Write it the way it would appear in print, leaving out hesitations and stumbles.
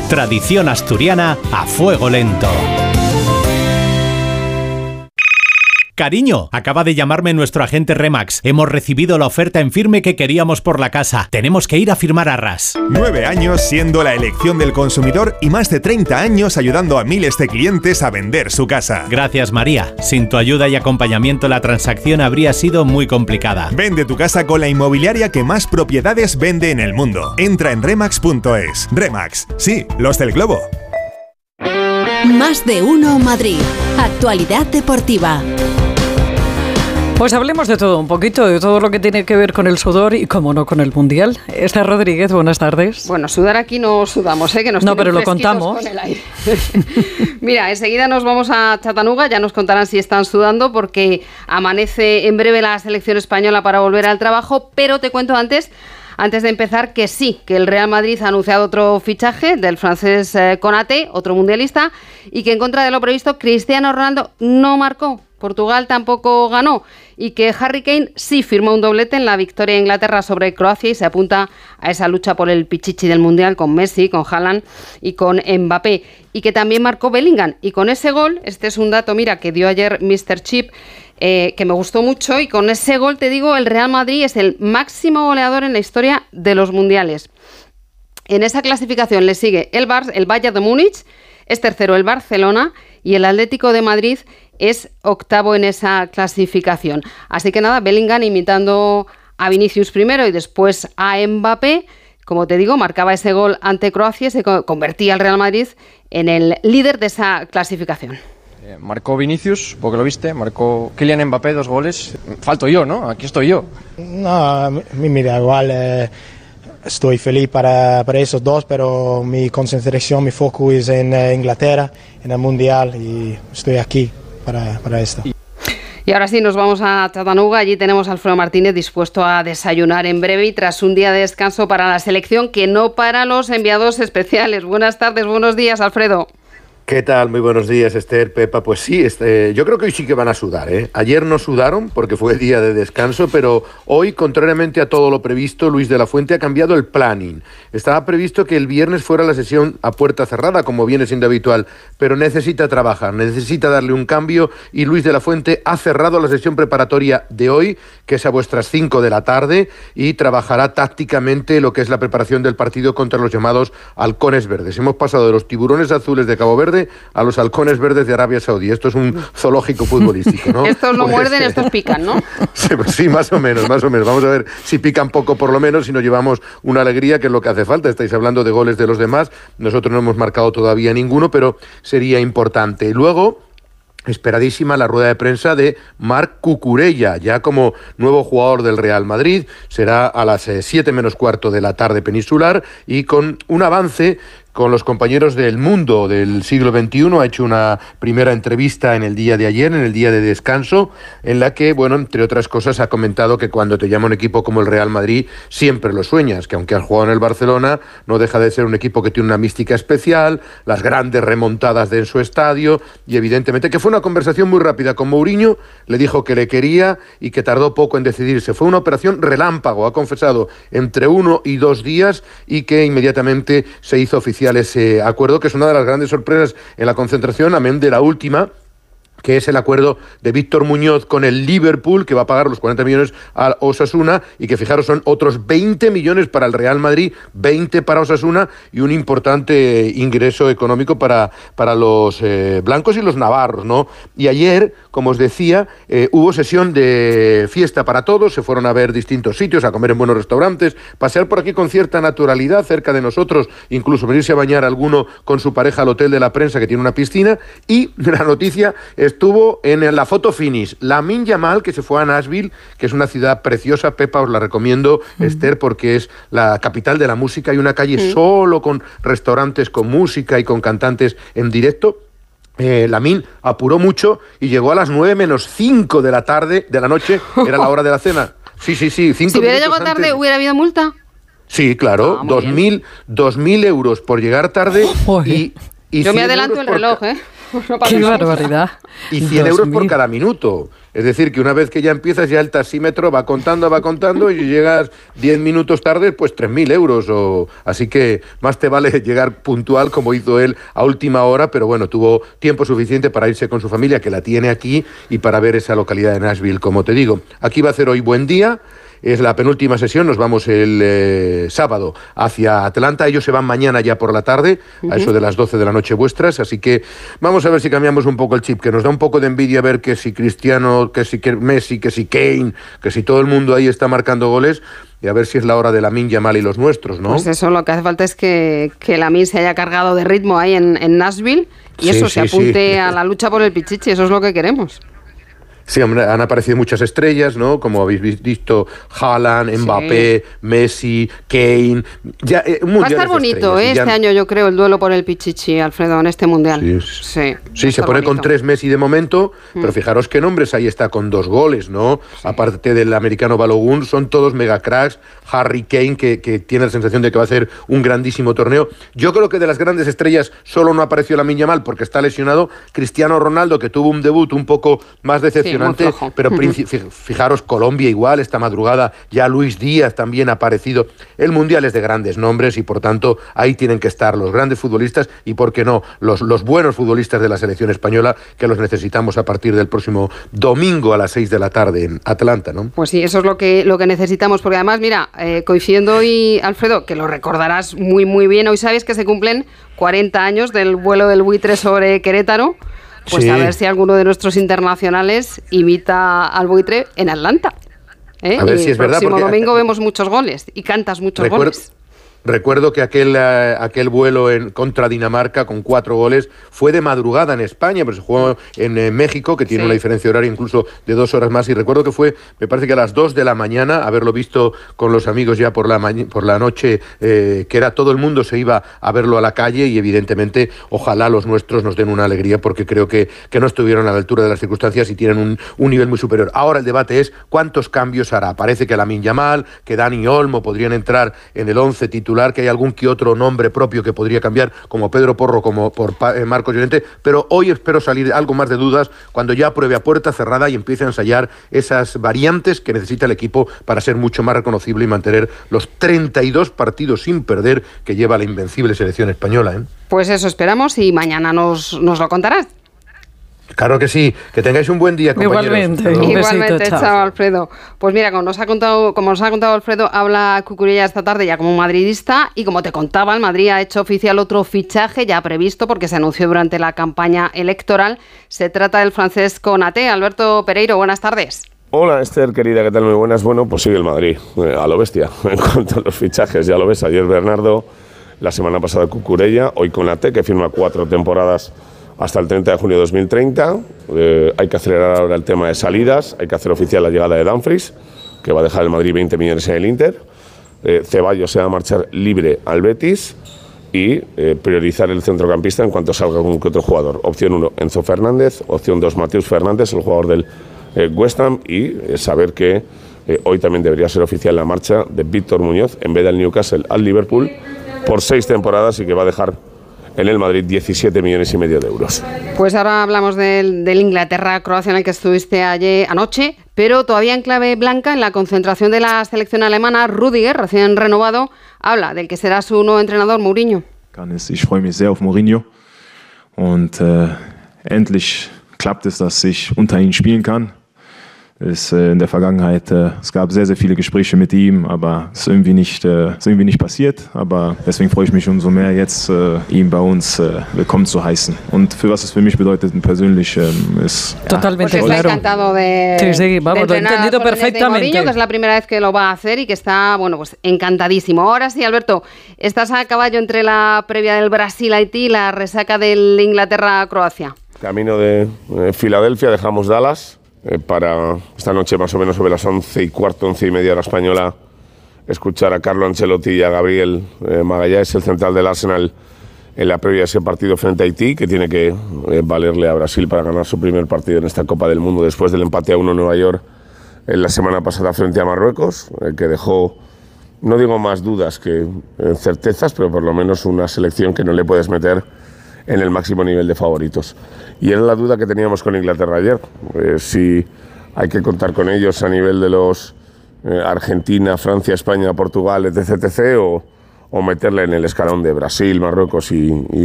Tradición asturiana a fuego lento. Cariño, acaba de llamarme nuestro agente Remax. Hemos recibido la oferta en firme que queríamos por la casa. Tenemos que ir a firmar arras. 9 años siendo la elección del consumidor y más de 30 años ayudando a miles de clientes a vender su casa. Gracias, María. Sin tu ayuda y acompañamiento la transacción habría sido muy complicada. Vende tu casa con la inmobiliaria que más propiedades vende en el mundo. Entra en remax.es. Remax, sí, los del globo. Más de uno Madrid. Actualidad deportiva. Pues hablemos de todo, un poquito, de todo lo que tiene que ver con el sudor y, como no, con el Mundial. Esther Rodríguez, buenas tardes. Bueno, sudar aquí no sudamos, que nos no, pero lo fresquitos contamos. Con el aire. Mira, enseguida nos vamos a Chattanooga, ya nos contarán si están sudando porque amanece en breve la selección española para volver al trabajo, pero te cuento antes de empezar que sí, que el Real Madrid ha anunciado otro fichaje del francés Konaté, otro mundialista, y que en contra de lo previsto Cristiano Ronaldo no marcó. Portugal tampoco ganó y que Harry Kane sí firmó un doblete en la victoria de Inglaterra sobre Croacia y se apunta a esa lucha por el pichichi del Mundial con Messi, con Haaland y con Mbappé, y que también marcó Bellingham, y con ese gol, este es un dato, mira, que dio ayer Mr. Chip, que me gustó mucho, y con ese gol te digo, el Real Madrid es el máximo goleador en la historia de los mundiales. En esa clasificación le sigue el Bayern de Múnich, es tercero el Barcelona y el Atlético de Madrid es octavo en esa clasificación. Así que nada, Bellingham imitando a Vinicius primero y después a Mbappé, como te digo, marcaba ese gol ante Croacia y se convertía el Real Madrid en el líder de esa clasificación. Marcó Vinicius, porque lo viste, marcó Kylian Mbappé 2 goles. Falto yo, ¿no? Aquí estoy yo. No, mira, igual estoy feliz para esos dos, pero mi concentración, mi foco es en Inglaterra, en el Mundial, y estoy aquí para esto. Y ahora sí, nos vamos a Chattanooga. Allí tenemos a Alfredo Martínez dispuesto a desayunar en breve y tras un día de descanso para la selección, que no para los enviados especiales. Buenas tardes, buenos días, Alfredo. ¿Qué tal? Muy buenos días, Esther, Pepa. Pues sí, yo creo que hoy sí que van a sudar, ¿eh? Ayer no sudaron porque fue día de descanso, pero hoy, contrariamente a todo lo previsto, Luis de la Fuente ha cambiado el planning. Estaba previsto que el viernes fuera la sesión a puerta cerrada, como viene siendo habitual, pero necesita trabajar, necesita darle un cambio, y Luis de la Fuente ha cerrado la sesión preparatoria de hoy, que es a vuestras 5 de la tarde, y trabajará tácticamente lo que es la preparación del partido contra los llamados halcones verdes. Hemos pasado de los tiburones azules de Cabo Verde a los halcones verdes de Arabia Saudí. Esto es un zoológico futbolístico, ¿no? Estos no muerden, estos pican, ¿no? Sí, más o menos. Vamos a ver si pican poco por lo menos, si nos llevamos una alegría, que es lo que hace falta. Estáis hablando de goles de los demás. Nosotros no hemos marcado todavía ninguno, pero sería importante. Luego, esperadísima la rueda de prensa de Marc Cucurella, ya como nuevo jugador del Real Madrid. Será a las 7 menos cuarto de la tarde peninsular, y con un avance con los compañeros del Mundo del siglo XXI. Ha hecho una primera entrevista en el día de ayer, en el día de descanso, en la que, bueno, entre otras cosas, ha comentado que cuando te llama un equipo como el Real Madrid, siempre lo sueñas, que aunque has jugado en el Barcelona, no deja de ser un equipo que tiene una mística especial, las grandes remontadas en su estadio, y evidentemente que fue una conversación muy rápida con Mourinho, le dijo que le quería y que tardó poco en decidirse. Fue una operación relámpago, ha confesado, entre 1 y 2 días, y que inmediatamente se hizo oficial ese acuerdo, que es una de las grandes sorpresas en la concentración, amén de la última, que es el acuerdo de Víctor Muñoz con el Liverpool, que va a pagar los 40 millones a Osasuna, y que, fijaros, son otros 20 millones para el Real Madrid, 20 para Osasuna, y un importante ingreso económico para los blancos y los navarros, ¿no? Y ayer, como os decía, hubo sesión de fiesta para todos, se fueron a ver distintos sitios, a comer en buenos restaurantes, pasear por aquí con cierta naturalidad cerca de nosotros, incluso venirse a bañar alguno con su pareja al Hotel de la Prensa, que tiene una piscina. Y la noticia estuvo en la foto finish, Lamine Yamal, que se fue a Nashville, que es una ciudad preciosa. Pepa, os la recomiendo, Esther, porque es la capital de la música. Hay una calle solo con restaurantes, con música y con cantantes en directo. Lamine apuró mucho y llegó a las 9 menos 5 de la tarde, de la noche, era la hora de la cena. Sí, 5 minutos. Si hubiera llegado tarde, ¿hubiera habido multa? Sí, claro, 2.000 euros por llegar tarde. Yo me adelanto el reloj, ¡Qué barbaridad! Y 100 euros por cada minuto. Es decir, que una vez que ya empiezas, ya el taxímetro va contando y llegas 10 minutos tarde, pues 3.000 euros. Así que más te vale llegar puntual, como hizo él a última hora, pero bueno, tuvo tiempo suficiente para irse con su familia, que la tiene aquí, y para ver esa localidad de Nashville, como te digo. Aquí va a hacer hoy buen día. Es la penúltima sesión, nos vamos el sábado hacia Atlanta. Ellos se van mañana ya por la tarde, a eso de las 12 de la noche vuestras, así que vamos a ver si cambiamos un poco el chip, que nos da un poco de envidia ver que si Cristiano, que si Messi, que si Kane, que si todo el mundo ahí está marcando goles, y a ver si es la hora de Lamine Yamal y los nuestros, ¿no? Pues eso, lo que hace falta es que Lamine se haya cargado de ritmo ahí en Nashville, y sí, eso, se apunte a la lucha por el Pichichi, eso es lo que queremos. Sí, hombre, han aparecido muchas estrellas, ¿no? Como habéis visto, Haaland, Mbappé, Messi, Kane. Ya, va a estar bonito, este año, yo creo, el duelo por el Pichichi, Alfredo, en este Mundial. Sí, se pone bonito. Con 3 Messi de momento, pero fijaros qué nombres, ahí está con 2 goles, ¿no? Sí. Aparte del americano Balogun, son todos mega cracks. Harry Kane, que tiene la sensación de que va a hacer un grandísimo torneo. Yo creo que de las grandes estrellas solo no apareció Lamine Yamal porque está lesionado. Cristiano Ronaldo, que tuvo un debut un poco más decepcionante. Pero fijaros, Colombia igual, esta madrugada ya Luis Díaz también ha aparecido. El Mundial es de grandes nombres y por tanto ahí tienen que estar los grandes futbolistas y por qué no, los buenos futbolistas de la selección española, que los necesitamos a partir del próximo domingo a las 6 de la tarde en Atlanta, ¿no? Pues sí, eso es lo que necesitamos, porque además, mira, coincidiendo hoy, Alfredo, que lo recordarás muy muy bien, hoy sabes que se cumplen 40 años del vuelo del buitre sobre Querétaro. Pues sí. A ver si alguno de nuestros internacionales imita al buitre en Atlanta. A ver si es verdad. El próximo domingo vemos muchos goles y cantas muchos goles. Recuerdo que aquel vuelo contra Dinamarca con 4 goles fue de madrugada en España, pero se jugó en México, que tiene una diferencia horaria incluso de 2 horas más, y recuerdo que fue, me parece que a las 2 de la mañana, haberlo visto con los amigos ya por la noche, que era todo el mundo se iba a verlo a la calle, y evidentemente ojalá los nuestros nos den una alegría, porque creo que no estuvieron a la altura de las circunstancias y tienen un nivel muy superior. Ahora el debate es cuántos cambios hará. Parece que Lamine Yamal, que Dani Olmo podrían entrar en el 11 titular, que hay algún que otro nombre propio que podría cambiar, como Pedro Porro, como por Marcos Llorente, pero hoy espero salir algo más de dudas cuando ya pruebe a puerta cerrada y empiece a ensayar esas variantes que necesita el equipo para ser mucho más reconocible y mantener los 32 partidos sin perder que lleva la invencible selección española, ¿eh? Pues eso esperamos y mañana nos lo contarás. Claro que sí, que tengáis un buen día, compañeros. Igualmente, chao, Alfredo. Pues mira, como nos ha contado Alfredo, habla Cucurella esta tarde ya como madridista, y como te contaba, el Madrid ha hecho oficial otro fichaje ya previsto porque se anunció durante la campaña electoral. Se trata del francés Konaté. Alberto Pereiro, buenas tardes. Hola Esther, querida, ¿qué tal? Muy buenas. Bueno, pues sigue el Madrid, a lo bestia, en cuanto a los fichajes, ya lo ves, ayer Bernardo, la semana pasada Cucurella, hoy Konaté, que firma 4 temporadas hasta el 30 de junio de 2030. Hay que acelerar ahora el tema de salidas, hay que hacer oficial la llegada de Dumfries, que va a dejar el Madrid 20 millones en el Inter. Ceballos se va a marchar libre al Betis y priorizar el centrocampista en cuanto salga algún que otro jugador. Opción 1, Enzo Fernández. Opción 2, Mateus Fernández, el jugador del West Ham. Y saber que hoy también debería ser oficial la marcha de Víctor Muñoz, en vez del Newcastle al Liverpool, por 6 temporadas, y que va a dejar en el Madrid 17 millones y medio de euros. Pues ahora hablamos del Inglaterra-Croacia, en el que estuviste anoche, pero todavía en clave blanca, en la concentración de la selección alemana. Rüdiger, recién renovado, habla del que será su nuevo entrenador, Mourinho. Ich freue mich sehr auf Mourinho und endlich klappt es, dass ich unter ihm spielen kann. In der Vergangenheit, es gab sehr, sehr viele Gespräche mit ihm, aber es ist irgendwie nicht passiert. Aber deswegen freue ich mich umso mehr, jetzt ihn bei uns willkommen zu heißen. Und für was es für mich bedeutet persönlich ist... Totalmente claro. Está encantado de vamos, lo he entendido perfectamente. Mourinho, que es la primera vez que lo va a hacer y que está, bueno, pues encantadísimo. Ahora sí, Alberto, estás a caballo entre la previa del Brasil-Haití y la resaca del Inglaterra-Croacia. Camino de Filadelfia, dejamos Dallas para esta noche más o menos sobre las 11:15, 11:30 hora española, escuchar a Carlo Ancelotti y a Gabriel Magallanes, el central del Arsenal, en la previa de ese partido frente a Haití, que tiene que valerle a Brasil para ganar su primer partido en esta Copa del Mundo después del empate a 1 en Nueva York en la semana pasada frente a Marruecos, que dejó, no digo más dudas que certezas, pero por lo menos una selección que no le puedes meter en el máximo nivel de favoritos. Y era la duda que teníamos con Inglaterra ayer, si hay que contar con ellos a nivel de los Argentina, Francia, España, Portugal, etc., o meterle en el escalón de Brasil, Marruecos y